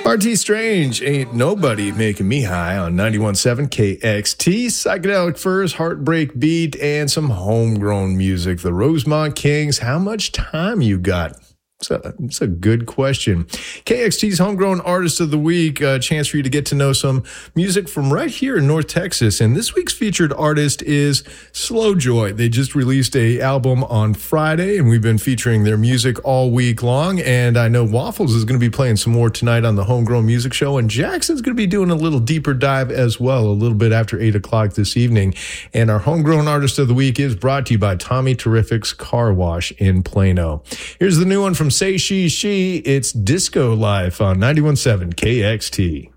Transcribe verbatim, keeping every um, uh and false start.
R T Strange, Ain't Nobody Making Me High on ninety-one point seven K X T. Psychedelic Furs, Heartbreak Beat, and some homegrown music. The Rosemont Kings, How Much Time You Got? It's a, it's a good question. K X T's Homegrown Artist of the Week, a chance for you to get to know some music from right here in North Texas. And this week's featured artist is Slow Joy. They just released a album on Friday, and we've been featuring their music all week long. And I know Waffles is going to be playing some more tonight on the Homegrown Music Show, and Jackson's going to be doing a little deeper dive as well a little bit after eight o'clock this evening. And our Homegrown Artist of the Week is brought to you by Tommy Terrific's Car Wash in Plano. Here's the new one from Say She She. It's Disco Life on ninety-one point seven K X T.